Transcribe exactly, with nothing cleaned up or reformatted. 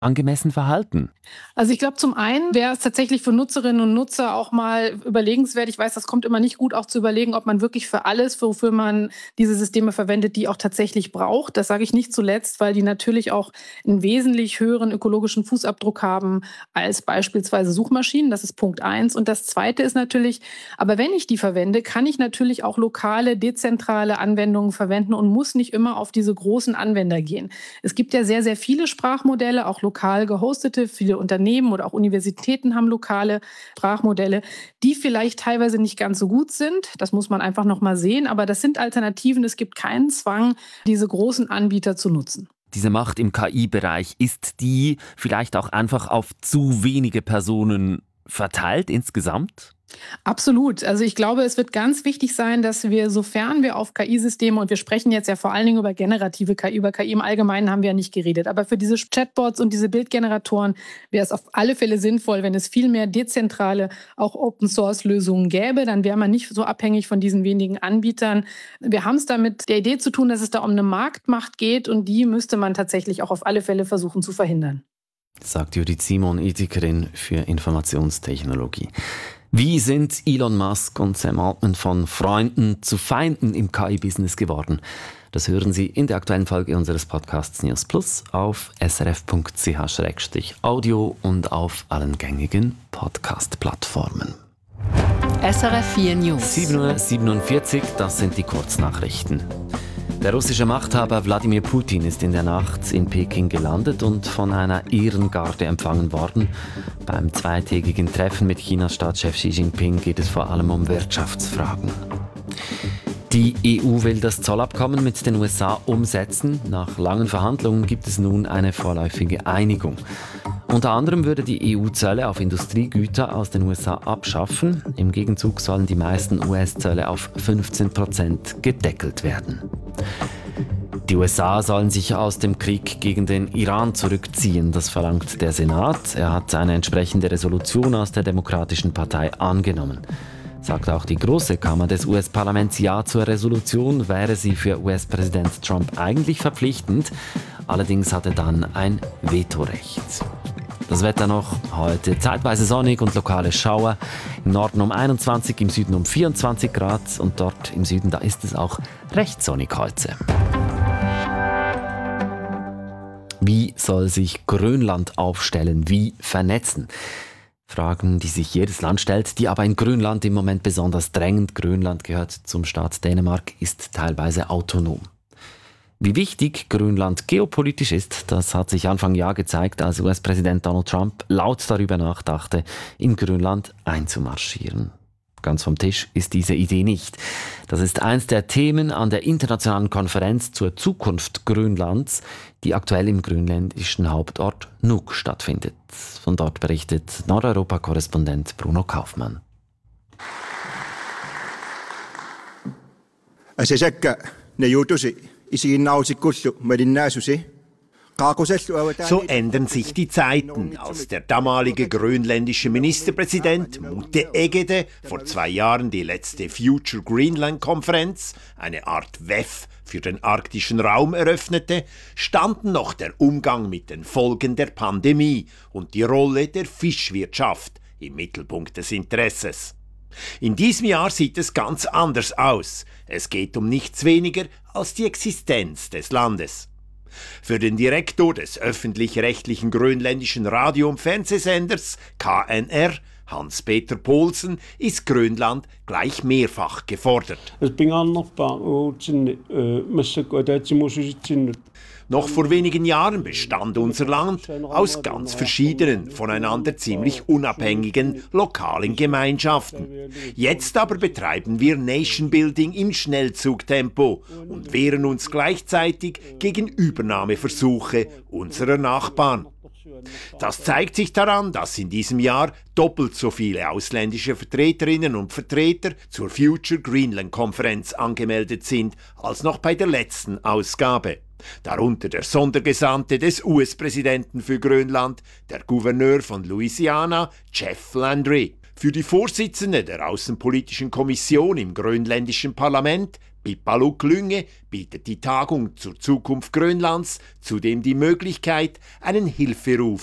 angemessen verhalten? Also ich glaube, zum einen wäre es tatsächlich für Nutzerinnen und Nutzer auch mal überlegenswert. Ich weiß, das kommt immer nicht gut, auch zu überlegen, ob man wirklich für alles, wofür man diese Systeme verwendet, die auch tatsächlich braucht. Das sage ich nicht zuletzt, weil die natürlich auch einen wesentlich höheren ökologischen Fußabdruck haben als beispielsweise Suchmaschinen. Das ist Punkt eins. Und das Zweite ist natürlich, aber wenn ich die verwende, kann ich natürlich auch lokale, dezentrale Anwendungen verwenden und muss nicht immer auf diese großen Anwender gehen. Es gibt ja sehr, sehr viele Sprachmodelle, auch lokal gehostete. Viele Unternehmen oder auch Universitäten haben lokale Sprachmodelle, die vielleicht teilweise nicht ganz so gut sind. Das muss man einfach noch mal sehen. Aber das sind Alternativen. Es gibt keinen Zwang, diese großen Anbieter zu nutzen. Diese Macht im K I-Bereich, ist die vielleicht auch einfach auf zu wenige Personen verteilt insgesamt? Absolut. Also ich glaube, es wird ganz wichtig sein, dass wir, sofern wir auf K I-Systeme, und wir sprechen jetzt ja vor allen Dingen über generative K I, über K I im Allgemeinen haben wir ja nicht geredet, aber für diese Chatbots und diese Bildgeneratoren wäre es auf alle Fälle sinnvoll, wenn es viel mehr dezentrale, auch Open-Source-Lösungen gäbe. Dann wäre man nicht so abhängig von diesen wenigen Anbietern. Wir haben es da mit der Idee zu tun, dass es da um eine Marktmacht geht, und die müsste man tatsächlich auch auf alle Fälle versuchen zu verhindern. Sagt Judith Simon, Ethikerin für Informationstechnologie. Wie sind Elon Musk und Sam Altman von Freunden zu Feinden im K I-Business geworden? Das hören Sie in der aktuellen Folge unseres Podcasts News Plus auf srf punkt c h slash audio und auf allen gängigen Podcast-Plattformen. S R F vier News. sieben Uhr siebenundvierzig, das sind die Kurznachrichten. Der russische Machthaber Wladimir Putin ist in der Nacht in Peking gelandet und von einer Ehrengarde empfangen worden. Beim zweitägigen Treffen mit Chinas Staatschef Xi Jinping geht es vor allem um Wirtschaftsfragen. Die E U will das Zollabkommen mit den U S A umsetzen. Nach langen Verhandlungen gibt es nun eine vorläufige Einigung. Unter anderem würde die E U Zölle auf Industriegüter aus den U S A abschaffen. Im Gegenzug sollen die meisten U S-Zölle auf fünfzehn Prozent gedeckelt werden. Die U S A sollen sich aus dem Krieg gegen den Iran zurückziehen. Das verlangt der Senat. Er hat eine entsprechende Resolution aus der Demokratischen Partei angenommen. Sagt auch die große Kammer des U S-Parlaments Ja zur Resolution, wäre sie für U S-Präsident Trump eigentlich verpflichtend. Allerdings hat er dann ein Vetorecht. Das Wetter noch heute zeitweise sonnig und lokale Schauer. Im Norden um einundzwanzig, im Süden um vierundzwanzig Grad und dort im Süden, da ist es auch recht sonnig heute. Wie soll sich Grönland aufstellen? Wie vernetzen? Fragen, die sich jedes Land stellt, die aber in Grönland im Moment besonders drängend. Grönland gehört zum Staat Dänemark, ist teilweise autonom. Wie wichtig Grönland geopolitisch ist, das hat sich Anfang Jahr gezeigt, als U S-Präsident Donald Trump laut darüber nachdachte, in Grönland einzumarschieren. Ganz vom Tisch ist diese Idee nicht. Das ist eins der Themen an der internationalen Konferenz zur Zukunft Grönlands, die aktuell im grönländischen Hauptort Nuuk stattfindet. Von dort berichtet Nordeuropa-Korrespondent Bruno Kaufmann. So ändern sich die Zeiten, als der damalige grönländische Ministerpräsident Mute Egede vor zwei Jahren die letzte Future Greenland-Konferenz, eine Art W E F für den arktischen Raum, eröffnete, standen noch der Umgang mit den Folgen der Pandemie und die Rolle der Fischwirtschaft im Mittelpunkt des Interesses. In diesem Jahr sieht es ganz anders aus. Es geht um nichts weniger als die Existenz des Landes. Für den Direktor des öffentlich-rechtlichen grönländischen Radio- und Fernsehsenders K N R, Hans-Peter Poulsen, ist Grönland gleich mehrfach gefordert. Noch vor wenigen Jahren bestand unser Land aus ganz verschiedenen, voneinander ziemlich unabhängigen lokalen Gemeinschaften. Jetzt aber betreiben wir Nation-Building im Schnellzugtempo und wehren uns gleichzeitig gegen Übernahmeversuche unserer Nachbarn. Das zeigt sich daran, dass in diesem Jahr doppelt so viele ausländische Vertreterinnen und Vertreter zur Future Greenland-Konferenz angemeldet sind, als noch bei der letzten Ausgabe. Darunter der Sondergesandte des U S-Präsidenten für Grönland, der Gouverneur von Louisiana, Jeff Landry. Für die Vorsitzende der Außenpolitischen Kommission im grönländischen Parlament, Pippa Luck-Lynge, bietet die Tagung zur Zukunft Grönlands zudem die Möglichkeit, einen Hilferuf